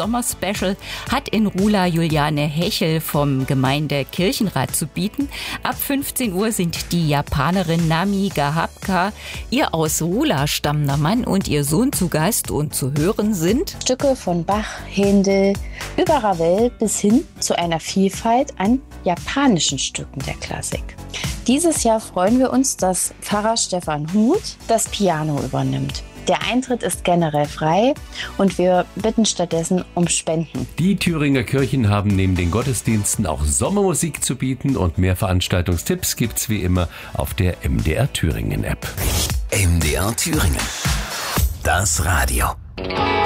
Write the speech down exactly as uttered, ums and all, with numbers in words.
Sommerspecial hat in Rula Juliane Hechel vom Gemeindekirchenrat zu bieten. Ab fünfzehn Uhr sind die Japanerin Nami Gahabka, ihr aus Rula stammender Mann und ihr Sohn zu Gast, und zu hören sind Stücke von Bach, Händel, über Ravel bis hin zu einer Vielfalt an japanischen Stücken der Klassik. Dieses Jahr freuen wir uns, dass Pfarrer Stefan Huth das Piano übernimmt. Der Eintritt ist generell frei und wir bitten stattdessen um Spenden. Die Thüringer Kirchen haben neben den Gottesdiensten auch Sommermusik zu bieten, und mehr Veranstaltungstipps gibt's wie immer auf der M D R Thüringen App. M D R Thüringen. Das Radio.